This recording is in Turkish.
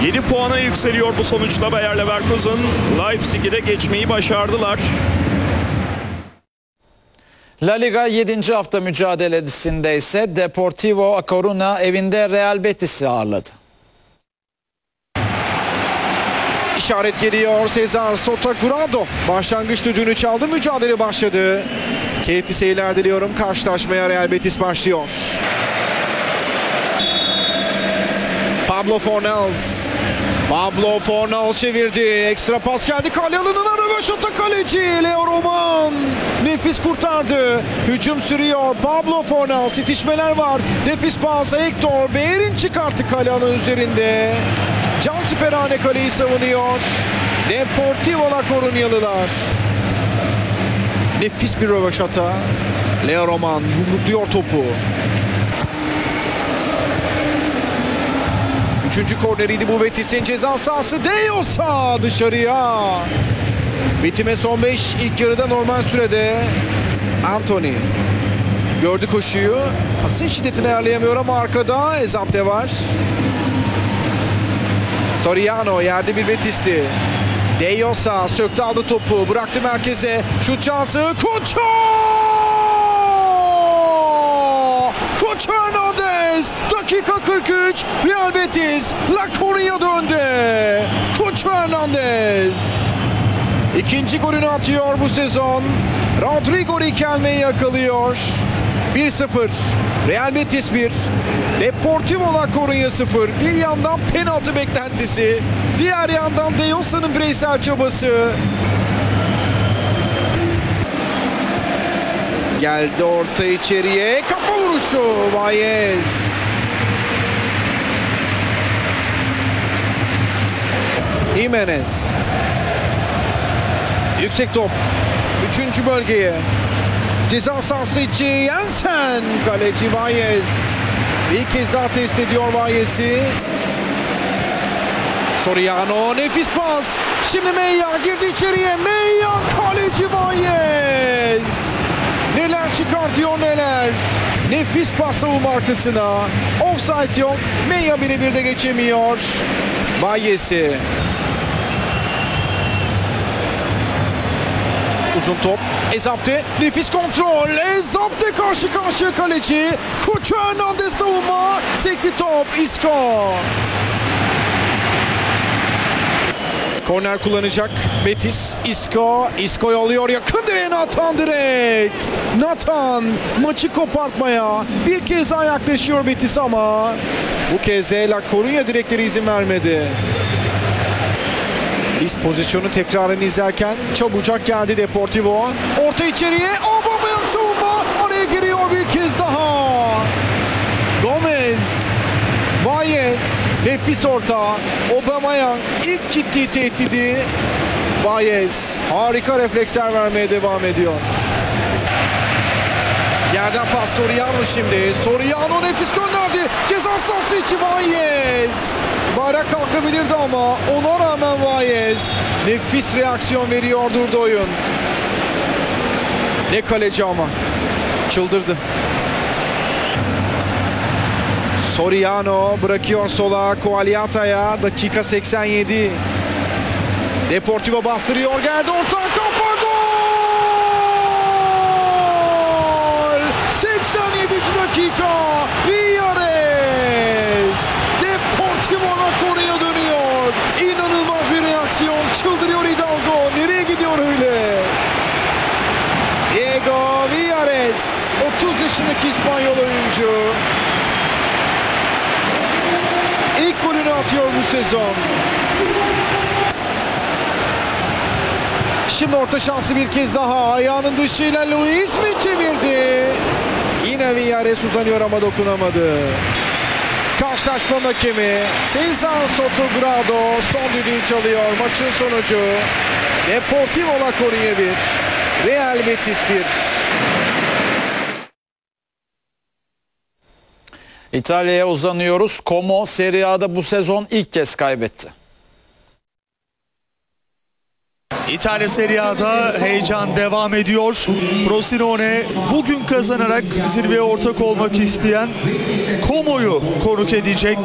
7 puana yükseliyor bu sonuçla Bayer Leverkusen. Leipzig'i de geçmeyi başardılar. La Liga 7. hafta mücadelesinde ise Deportivo A Coruña evinde Real Betis'i ağırladı. İşaret geliyor. Cesar Sotogrado başlangıç düdüğünü çaldı. Mücadele başladı. Keyifli seyirler diliyorum. Karşılaşmaya Real Betis başlıyor. Pablo Fornals çevirdi. Ekstra pas geldi. Kale alanına röveşata kaleci Leo Roman. Nefis kurtardı. Hücum sürüyor. Pablo Fornals, itişmeler var. Nefis pas. Hector Bellerin çıkarttı kale alanı üzerinde. Cansiperane kaleyi savunuyor. Deportivo La Coruñalılar. Nefis bir röveşata. Leo Roman yumrukluyor topu. Üçüncü korneriydi bu Betis'in, ceza sahası. Deyosa dışarıya. Bitime son 5, ilk yarıda normal sürede. Anthony gördü koşuyu. Pasın şiddetini ayarlayamıyor ama arkada Ezapte var. Soriano yerde bir Betis'ti. Deyosa söktü, aldı topu, bıraktı merkeze. Şut şansı. Koç Hernandez. Dakika 43. Real Betis La Coruña döndü. Koç Hernandez İkinci golünü atıyor bu sezon. Rodrigo Riquelme'yi yakalıyor. 1-0. Real Betis 1. Deportivo La Coruña 0. Bir yandan penaltı beklentisi. Diğer yandan Deyosa'nın bireysel çabası. Geldi orta içeriye. Kafa vuruşu. Valles. Jimenez. Yüksek top. Üçüncü bölgeye. Ceza sahası içi Jensen. Kaleci Valles. Bir kez daha test ediyor Valles'i. Soriano nefis pas. Şimdi Meyyan girdi içeriye. Meyyan kaleci Valles. Neler çıkartıyor neler. Nefis pas savunma arkasına. Offside yok. Meyyan birebir de geçemiyor. Valles'i. Uzun top. Ezapte. Nefis kontrol. Ezapte karşı karşıya kaleci. Koç Hernandez savunma. Sekti top. Isco. Korner kullanacak Betis. Isco yolluyor. Yakın direğe Nathan direkt. Nathan maçı kopartmaya bir kez daha yaklaşıyor Betis ama bu kez de La Coruña direkleri izin vermedi. Biz pozisyonu tekrarını izlerken çabucak geldi Deportivo. Orta içeriye. Aubameyang savunma. Araya giriyor bir kez daha. Gomez. Valles. Nefis orta. Aubameyang ilk ciddi tehdidi. Valles harika refleksler vermeye devam ediyor. Yerden pas Soriano şimdi. Soriano nefis gönderdi. Ceza sahası içi Valles. Bayrak kalkabilirdi ama ona rağmen Valles nefis reaksiyon veriyor, durdu oyun. Ne kaleci ama. Çıldırdı. Soriano bırakıyor sola Koaliata'ya. Dakika 87. Deportivo bastırıyor. Geldi orta kafa gol! 87. dakika. Villares. Deportivo La Coruña dönüyor. İnanılmaz bir reaksiyon. Çıldırıyor Hidalgo. Nereye gidiyor öyle? Diego Villares. 30 yaşındaki İspanyol oyuncu. İlk golünü atıyor bu sezon. Şimdi orta şansı bir kez daha. Ayağının dışıyla Luis mi çevirdi? Yine Villares uzanıyor ama dokunamadı. Karşılaşmanın hakemi Cesar Sotogrado son düdüğü çalıyor. Maçın sonucu Deportivo La Coruña 1, Real Betis 1. İtalya'ya uzanıyoruz. Como Serie A'da bu sezon ilk kez kaybetti. İtalya Serie A'da heyecan devam ediyor. Frosinone bugün kazanarak zirveye ortak olmak isteyen Como'yu konuk edecek.